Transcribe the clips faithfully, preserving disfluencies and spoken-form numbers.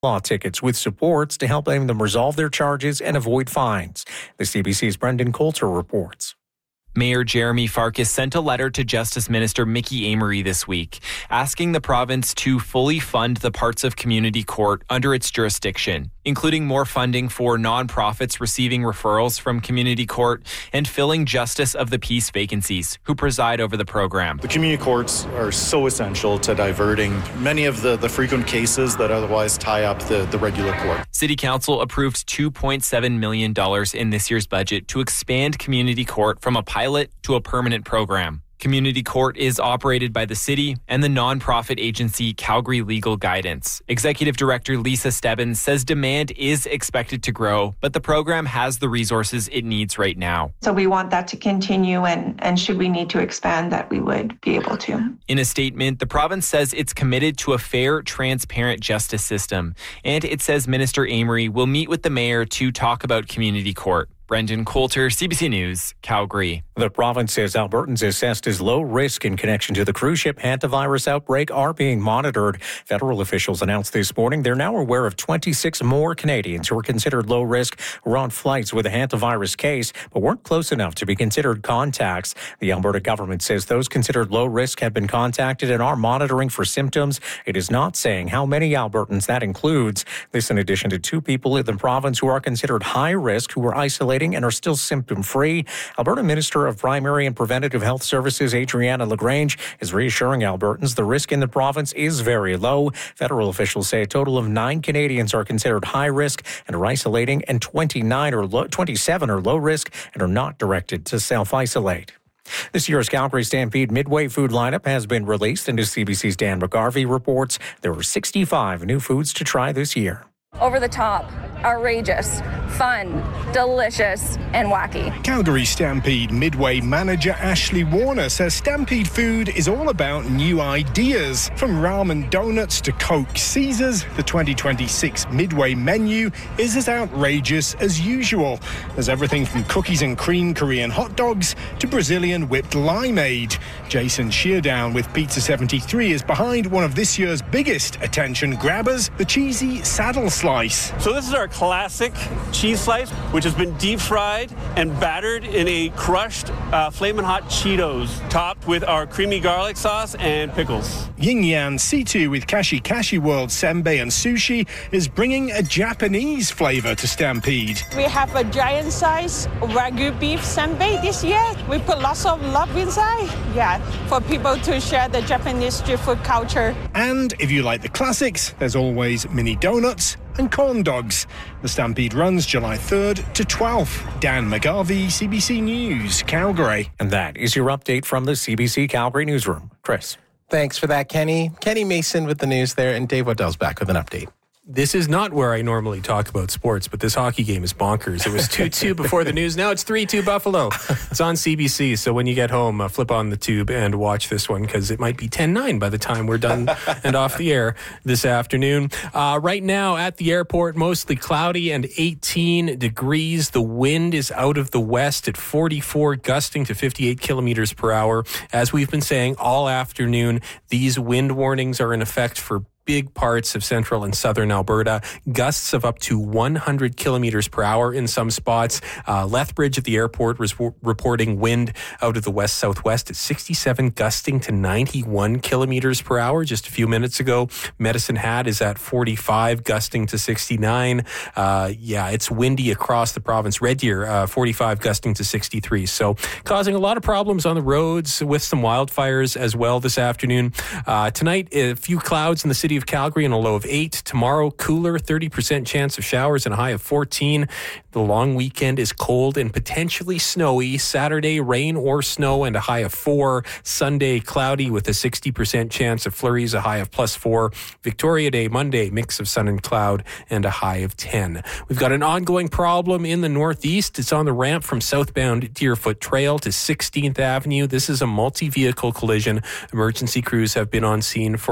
law tickets with supports to help them resolve their charges and avoid fines. The C B C's Brendan Coulter reports. Mayor Jeremy Farkas sent a letter to Justice Minister Mickey Amery this week, asking the province to fully fund the parts of community court under its jurisdiction, including more funding for nonprofits receiving referrals from community court and filling justice of the peace vacancies who preside over the program. The community courts are so essential to diverting many of the, the frequent cases that otherwise tie up the, the regular court. City Council approved two point seven million dollars in this year's budget to expand community court from a pilot to a permanent program. Community Court is operated by the city and the nonprofit agency Calgary Legal Guidance. Executive Director Lisa Stebbins says demand is expected to grow, but the program has the resources it needs right now. So we want that to continue, and, and should we need to expand that, we would be able to. In a statement, the province says it's committed to a fair, transparent justice system, and it says Minister Amery will meet with the mayor to talk about Community Court. Brendan Coulter, C B C News, Calgary. The province says Albertans assessed as low risk in connection to the cruise ship hantavirus outbreak are being monitored. Federal officials announced this morning they're now aware of twenty-six more Canadians who are considered low risk who were on flights with a hantavirus case but weren't close enough to be considered contacts. The Alberta government says those considered low risk have been contacted and are monitoring for symptoms. It is not saying how many Albertans that includes. This in addition to two people in the province who are considered high risk who were isolated and are still symptom-free. Alberta Minister of Primary and Preventative Health Services, Adriana LaGrange, is reassuring Albertans the risk in the province is very low. Federal officials say a total of nine Canadians are considered high risk and are isolating, and twenty-nine or low, twenty-seven are low risk and are not directed to self-isolate. This year's Calgary Stampede Midway food lineup has been released, and as C B C's Dan McGarvey reports, there were sixty-five new foods to try this year. Over the top, outrageous, fun, delicious, and wacky. Calgary Stampede Midway manager Ashley Warner says Stampede food is all about new ideas. From ramen donuts to Coke Caesars, the twenty twenty-six Midway menu is as outrageous as usual. There's everything from cookies and cream Korean hot dogs to Brazilian whipped limeade. Jason Sheardown with Pizza seventy-three is behind one of this year's biggest attention grabbers, the cheesy saddle slice. So this is our classic cheese slice, which has been deep fried and battered in a crushed uh, Flamin' Hot Cheetos, topped with our creamy garlic sauce and pickles. Yin Yan Situ with Kashi Kashi World Senbei and Sushi is bringing a Japanese flavor to Stampede. We have a giant size Wagyu beef senbei this year. We put lots of love inside, yeah, for people to share the Japanese street food culture. And if you like the classics, there's always mini donuts and corn dogs. The Stampede runs July third to twelfth. Dan McGarvey, C B C News, Calgary. And that is your update from the C B C Calgary newsroom. Chris. Thanks for that, Kenny. Kenny Mason with the news there, and Dave Waddell's back with an update. This is not where I normally talk about sports, but this hockey game is bonkers. It was two two before the news. Now it's three two Buffalo. It's on C B C, so when you get home, uh, flip on the tube and watch this one, because it might be ten nine by the time we're done and off the air this afternoon. Uh, right now at the airport, mostly cloudy and eighteen degrees. The wind is out of the west at forty-four, gusting to fifty-eight kilometers per hour. As we've been saying all afternoon, these wind warnings are in effect for big parts of central and southern Alberta. Gusts of up to one hundred kilometers per hour in some spots. Uh, Lethbridge at the airport was w- reporting wind out of the west-southwest at sixty-seven, gusting to ninety-one kilometers per hour just a few minutes ago. Medicine Hat is at forty-five, gusting to sixty-nine. Uh, yeah, it's windy across the province. Red Deer, uh, forty-five, gusting to sixty-three. So causing a lot of problems on the roads with some wildfires as well this afternoon. Uh, tonight, a few clouds in the city of Calgary and a low of eight. Tomorrow, cooler, thirty percent chance of showers and a high of fourteen. The long weekend is cold and potentially snowy. Saturday, rain or snow and a high of four. Sunday, cloudy with a sixty percent chance of flurries, a high of plus four. Victoria Day, Monday, mix of sun and cloud and a high of ten. We've got an ongoing problem in the northeast. It's on the ramp from southbound Deerfoot Trail to sixteenth Avenue. This is a multi-vehicle collision. Emergency crews have been on scene for a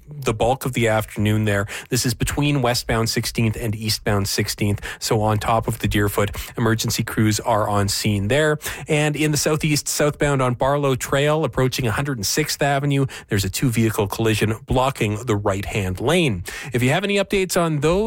the bulk of the afternoon there. This is between westbound sixteenth and eastbound sixteenth. So on top of the Deerfoot, emergency crews are on scene there. And in the southeast, southbound on Barlow Trail, approaching one hundred sixth Avenue, there's a two-vehicle collision blocking the right-hand lane. If you have any updates on those,